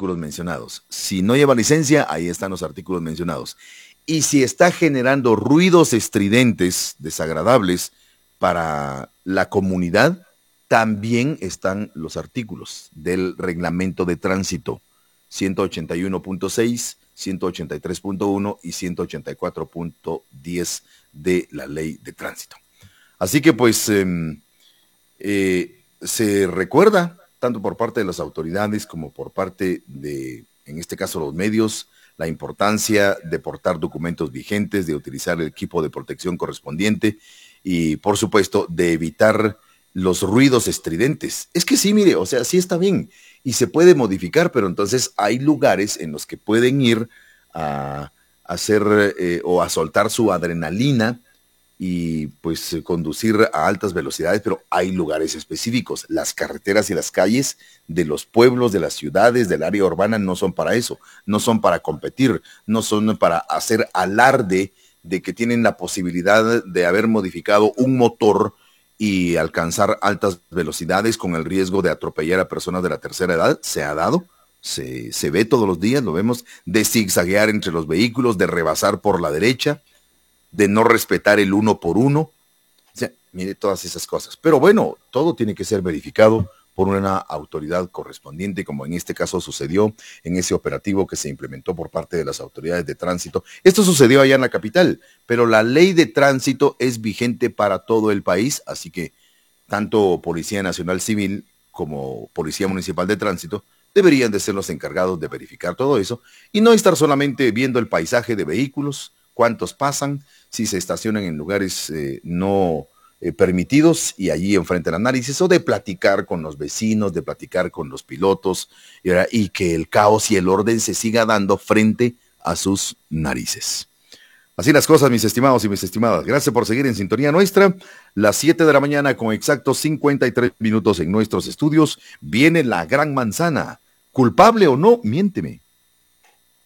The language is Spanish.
artículos mencionados. Si no lleva licencia, ahí están los artículos mencionados. Y si está generando ruidos estridentes, desagradables para la comunidad, también están los artículos del reglamento de tránsito 181.6, 183.1 y 184.10 de la ley de tránsito. Así que pues se recuerda, tanto por parte de las autoridades como por parte de, en este caso, los medios, la importancia de portar documentos vigentes, de utilizar el equipo de protección correspondiente y, por supuesto, de evitar los ruidos estridentes. Es que sí, mire, o sea, sí está bien y se puede modificar, pero entonces hay lugares en los que pueden ir a hacer o a soltar su adrenalina y pues conducir a altas velocidades, pero hay lugares específicos. Las carreteras y las calles de los pueblos, de las ciudades, del área urbana no son para eso, no son para competir, no son para hacer alarde de que tienen la posibilidad de haber modificado un motor y alcanzar altas velocidades con el riesgo de atropellar a personas de la tercera edad. Se ha dado, se ve todos los días, lo vemos, de zigzaguear entre los vehículos, de rebasar por la derecha, de no respetar el uno por uno. O sea, mire todas esas cosas. Pero bueno, todo tiene que ser verificado por una autoridad correspondiente, como en este caso sucedió en ese operativo que se implementó por parte de las autoridades de tránsito. Esto sucedió allá en la capital, pero la ley de tránsito es vigente para todo el país, así que tanto Policía Nacional Civil como Policía Municipal de Tránsito deberían de ser los encargados de verificar todo eso y no estar solamente viendo el paisaje de vehículos, cuántos pasan, si se estacionan en lugares no permitidos y allí enfrente el análisis, o de platicar con los vecinos, de platicar con los pilotos y que el caos y el orden se siga dando frente a sus narices. Así las cosas, mis estimados y mis estimadas. Gracias por seguir en sintonía nuestra. Las 7 de la mañana con exactos 53 minutos en nuestros estudios. Viene la gran manzana. ¿Culpable o no? Miénteme.